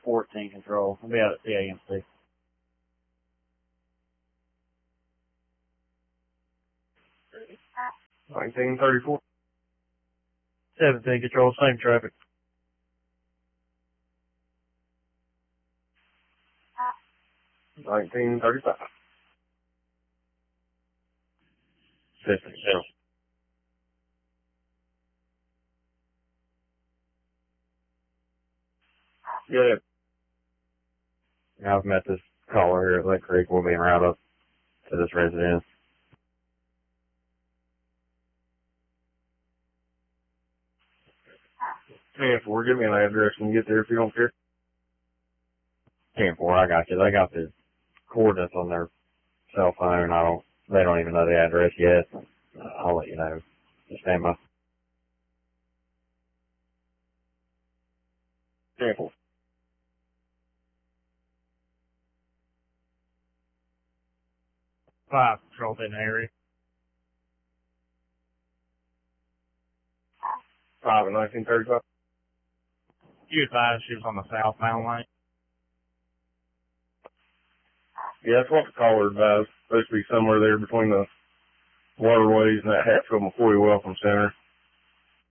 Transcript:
14 control. I'll be out at CAMC. 1934. 17 control, same traffic. 1935. 50 control. Yeah. I've met this caller here at Lake Creek. We'll be en route up to this residence. 10-4, give me an address when you get there if you don't care. 10-4, I got you. They got the coordinates on their cell phone. They don't even know the address yet. I'll let you know. Just stand by. 10-4. 5 control in the area. 5 in 1935. You advised she was on the southbound lane. Yeah, that's what the caller advised. Supposed to be somewhere there between the waterways and that Hatfield McCoy Welcome Center.